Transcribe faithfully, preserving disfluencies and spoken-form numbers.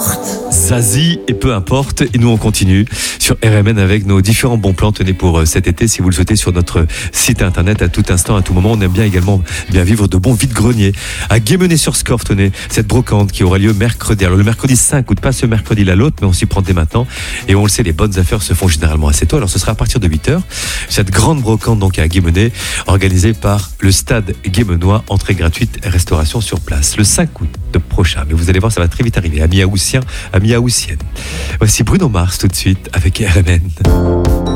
Zazie et peu importe. Et nous, on continue sur R M N avec nos différents bons plans tenez pour euh, cet été. Si vous le souhaitez, sur notre site internet à tout instant, à tout moment. On aime bien également bien vivre de bons vide-greniers. À Guémené-sur-Scorff, tenez, cette brocante qui aura lieu mercredi. Alors le mercredi cinq août, pas ce mercredi-là l'autre, mais on s'y prend dès maintenant. Et on le sait, les bonnes affaires se font généralement assez tôt. Alors ce sera à partir de huit heures. Cette grande brocante donc à Guémené, organisée par le Stade Guémenois. Entrée gratuite, restauration sur place. Le cinq août prochain. Mais vous allez voir, ça va très vite arriver. Amis Haussiens, amis Haussiennes. Voici Bruno Mars tout de suite avec R M N.